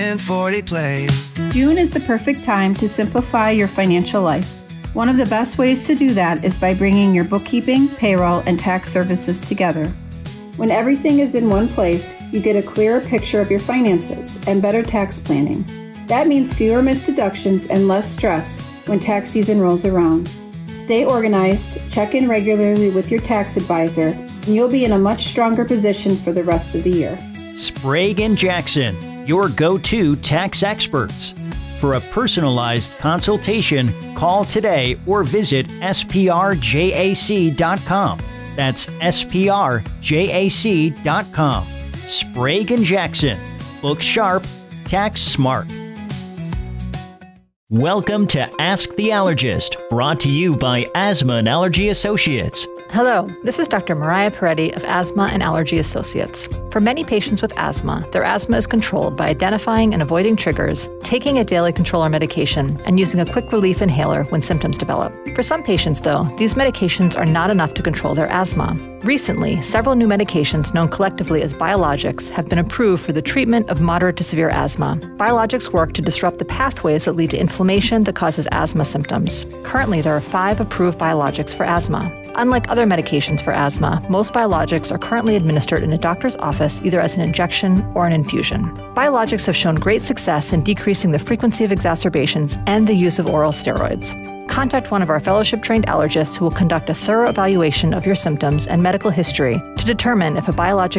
and 40 play. June is the perfect time to simplify your financial life. One of the best ways to do that is by bringing your bookkeeping, payroll, and tax services together. When everything is in one place, you get a clearer picture of your finances and better tax planning. That means fewer missed deductions and less stress when tax season rolls around. Stay organized, check in regularly with your tax advisor, and you'll be in a much stronger position for the rest of the year. Sprague and Jackson, your go-to tax experts. For a personalized consultation, call today or visit sprjac.com. That's sprjac.com. Sprague and Jackson. Book sharp, tax smart. Welcome to Ask the Allergist, brought to you by Asthma and Allergy Associates. Hello, this is Dr. Mariah Peretti of Asthma and Allergy Associates. For many patients with asthma, their asthma is controlled by identifying and avoiding triggers, taking a daily controller medication, and using a quick relief inhaler when symptoms develop. For some patients, though, these medications are not enough to control their asthma. Recently, several new medications known collectively as biologics have been approved for the treatment of moderate to severe asthma. Biologics work to disrupt the pathways that lead to inflammation that causes asthma symptoms. Currently, there are 5 approved biologics for asthma. Unlike other medications for asthma, most biologics are currently administered in a doctor's office either as an injection or an infusion. Biologics have shown great success in decreasing the frequency of exacerbations and the use of oral steroids. Contact one of our fellowship-trained allergists who will conduct a thorough evaluation of your symptoms and medical history to determine if a biologic